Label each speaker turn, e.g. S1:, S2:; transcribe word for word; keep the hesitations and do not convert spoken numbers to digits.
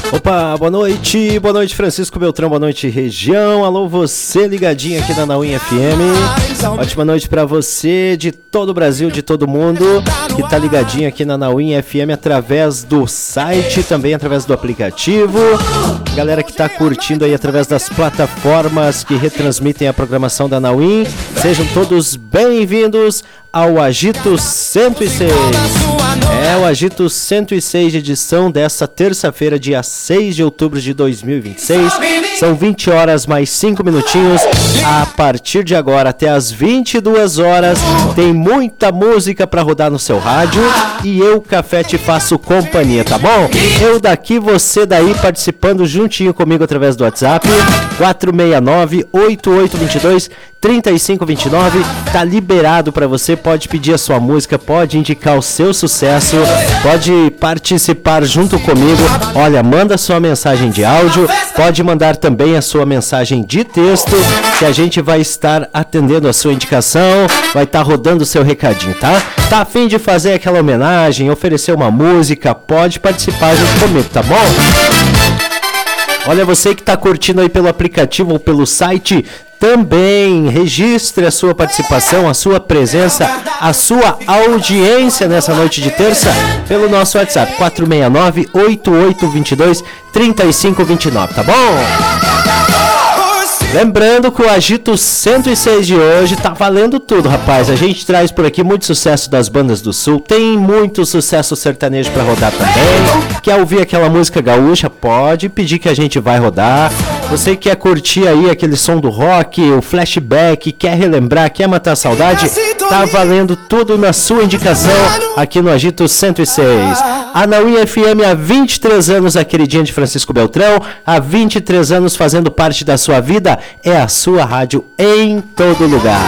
S1: Opa, boa noite, boa noite Francisco Beltrão, boa noite região, alô você ligadinho aqui na Nauim F M, ótima noite pra você de todo o Brasil, de todo mundo que tá ligadinho aqui na Nauim F M através do site, também através do aplicativo, galera que tá curtindo aí através das plataformas que retransmitem a programação da Nauim, sejam todos bem-vindos ao Agito cento e seis. É o Agito cento e seis de edição dessa terça-feira, dia seis de outubro de dois mil e vinte e seis. São vinte horas mais cinco minutinhos. A partir de agora até as vinte e duas horas tem muita música pra rodar no seu rádio e eu, Café, te faço companhia, tá bom? Eu daqui, você daí, participando juntinho comigo através do WhatsApp quatro seis nove, oito oito dois dois, três cinco dois nove. Tá liberado pra você, pode pedir a sua música, pode indicar o seu sucesso, pode participar junto comigo. Olha, manda sua mensagem de áudio, pode mandar também a sua mensagem de texto, que a gente vai estar atendendo a sua indicação, vai estar rodando o seu recadinho, tá? Tá a fim de fazer aquela homenagem, oferecer uma música, pode participar junto comigo, tá bom? Olha, você que tá curtindo aí pelo aplicativo ou pelo site, também registre a sua participação, a sua presença, a sua audiência nessa noite de terça pelo nosso WhatsApp quatro seis nove, oito oito dois dois, três cinco dois nove, tá bom? Lembrando que o Agito cento e seis de hoje tá valendo tudo, rapaz. A gente traz por aqui muito sucesso das bandas do Sul, tem muito sucesso sertanejo pra rodar também. Quer ouvir aquela música gaúcha? Pode pedir que a gente vai rodar. Você quer curtir aí aquele som do rock, o flashback, quer relembrar, quer matar a saudade? Tá valendo tudo na sua indicação aqui no Agito cento e seis. A Nauim F M há vinte e três anos, a queridinha de Francisco Beltrão, há vinte e três anos fazendo parte da sua vida, é a sua rádio em todo lugar.